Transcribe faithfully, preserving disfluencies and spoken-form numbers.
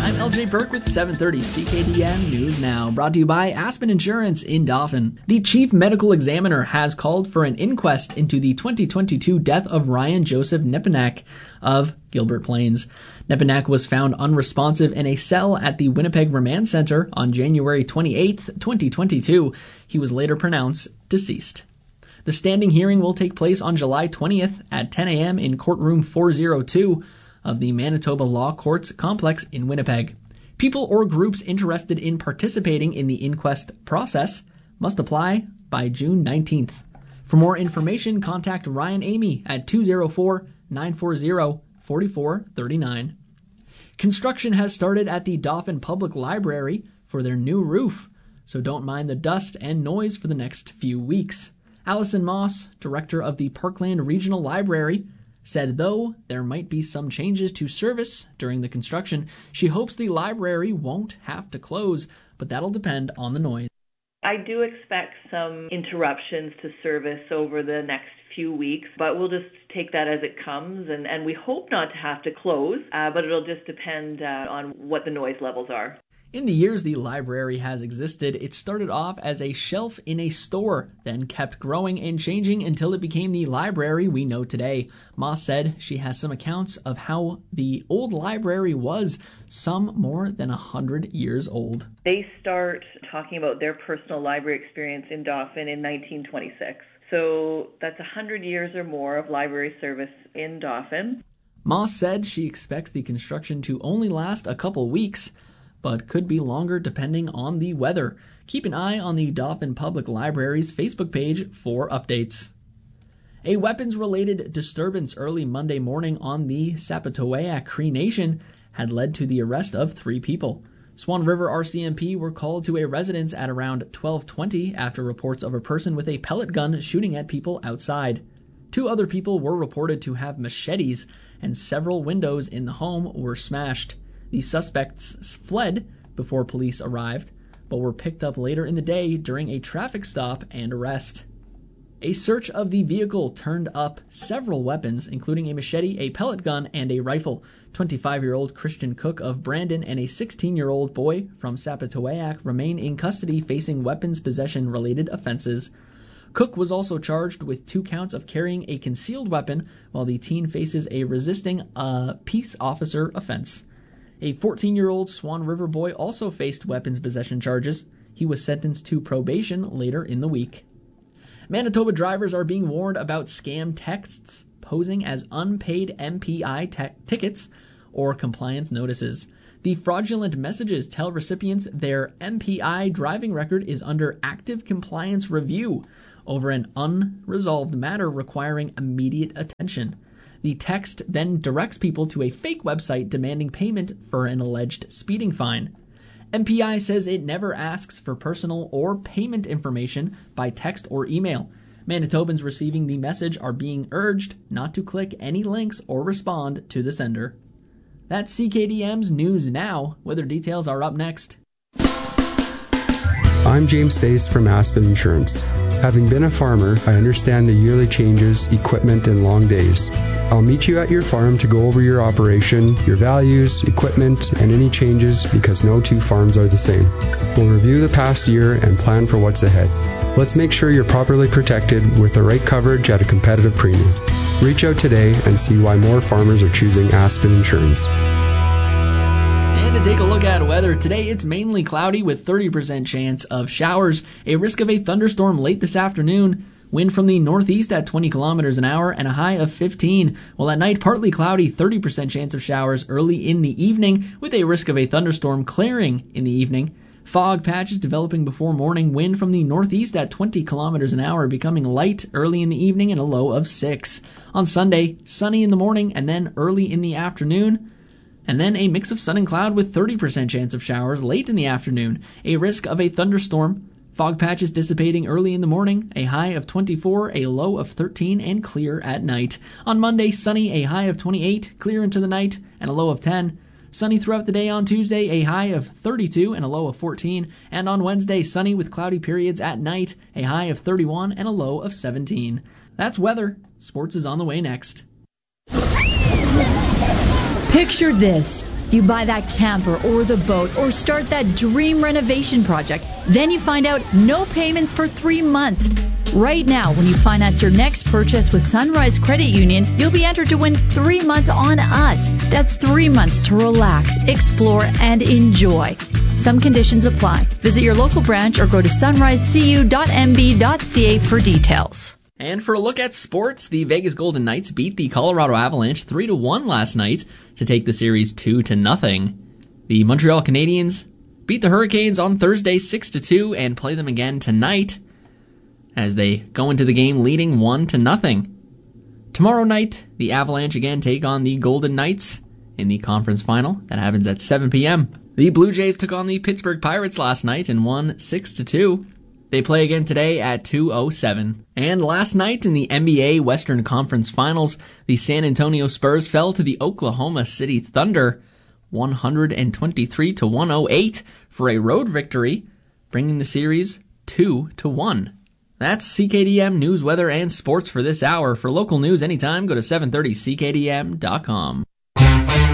I'm L J Burke with seven thirty C K D M News Now, brought to you by Aspen Insurance in Dauphin. The chief medical examiner has called for an inquest into the twenty twenty-two death of Ryan Joseph Nepinak of Gilbert Plains. Nepinak was found unresponsive in a cell at the Winnipeg Remand Center on January twenty-eighth, twenty twenty-two. He was later pronounced deceased. The standing hearing will take place on July twentieth at ten a.m. in courtroom four oh two of the Manitoba Law Courts complex in Winnipeg. People or groups interested in participating in the inquest process must apply by June nineteenth. For more information, contact Ryan Amy at two oh four, nine four zero, four four three nine. Construction has started at the Dauphin Public Library for their new roof, so don't mind the dust and noise for the next few weeks. Allison Moss, director of the Parkland Regional Library, said though there might be some changes to service during the construction, she hopes the library won't have to close, but that'll depend on the noise. I do expect some interruptions to service over the next few weeks, but we'll just take that as it comes, and, and we hope not to have to close, uh, but it'll just depend uh, on what the noise levels are. In the years the library has existed, it started off as a shelf in a store, then kept growing and changing until it became the library we know today. Moss said she has some accounts of how the old library was, some more than one hundred years old. They start talking about their personal library experience in Dauphin in nineteen twenty-six. So that's one hundred years or more of library service in Dauphin. Moss said she expects the construction to only last a couple weeks, but could be longer depending on the weather. Keep an eye on the Dauphin Public Library's Facebook page for updates. A weapons-related disturbance early Monday morning on the Sapatawayak Cree Nation had led to the arrest of three people. Swan River R C M P were called to a residence at around twelve twenty after reports of a person with a pellet gun shooting at people outside. Two other people were reported to have machetes, and several windows in the home were smashed. The suspects fled before police arrived, but were picked up later in the day during a traffic stop and arrest. A search of the vehicle turned up several weapons, including a machete, a pellet gun, and a rifle. twenty-five-year-old Christian Cook of Brandon and a sixteen-year-old boy from Sapatawayak remain in custody facing weapons possession-related offenses. Cook was also charged with two counts of carrying a concealed weapon, while the teen faces a resisting a peace officer offense. A fourteen-year-old Swan River boy also faced weapons possession charges. He was sentenced to probation later in the week. Manitoba drivers are being warned about scam texts posing as unpaid M P I te- tickets or compliance notices. The fraudulent messages tell recipients their M P I driving record is under active compliance review over an unresolved matter requiring immediate attention. The text then directs people to a fake website demanding payment for an alleged speeding fine. M P I says it never asks for personal or payment information by text or email. Manitobans receiving the message are being urged not to click any links or respond to the sender. That's C K D M's News Now. Weather details are up next. I'm James Stace from Aspen Insurance. Having been a farmer, I understand the yearly changes, equipment, and long days. I'll meet you at your farm to go over your operation, your values, equipment, and any changes because no two farms are the same. We'll review the past year and plan for what's ahead. Let's make sure you're properly protected with the right coverage at a competitive premium. Reach out today and see why more farmers are choosing Aspen Insurance. And to take a look at weather, today it's mainly cloudy with thirty percent chance of showers, a risk of a thunderstorm late this afternoon, wind from the northeast at twenty kilometers an hour, and a high of fifteen. While at night, partly cloudy, thirty percent chance of showers early in the evening, with a risk of a thunderstorm clearing in the evening. Fog patches developing before morning, wind from the northeast at twenty kilometers an hour, becoming light early in the evening and a low of six. On Sunday, sunny in the morning and then early in the afternoon. And then a mix of sun and cloud with thirty percent chance of showers late in the afternoon, a risk of a thunderstorm. Fog patches dissipating early in the morning, a high of twenty-four, a low of thirteen, and clear at night. On Monday, sunny, a high of twenty-eight, clear into the night, and a low of ten. Sunny throughout the day on Tuesday, a high of thirty-two and a low of fourteen. And on Wednesday, sunny with cloudy periods at night, a high of thirty-one and a low of seventeen. That's weather. Sports is on the way next. Picture this. You buy that camper or the boat or start that dream renovation project. Then you find out no payments for three months. Right now, when you finance your next purchase with Sunrise Credit Union, you'll be entered to win three months on us. That's three months to relax, explore, and enjoy. Some conditions apply. Visit your local branch or go to sunrise c u dot m b dot c a for details. And for a look at sports, the Vegas Golden Knights beat the Colorado Avalanche three to one last night to take the series two to nothing. The Montreal Canadiens beat the Hurricanes on Thursday six to two and play them again tonight as they go into the game leading one to nothing. Tomorrow night, the Avalanche again take on the Golden Knights in the conference final. That happens at seven p.m. The Blue Jays took on the Pittsburgh Pirates last night and won six to two. They play again today at two oh seven. And last night in the N B A Western Conference Finals, the San Antonio Spurs fell to the Oklahoma City Thunder one twenty-three to one oh eight for a road victory, bringing the series two to one. That's C K D M news, weather, and sports for this hour. For local news anytime, go to seven thirty c k d m dot com.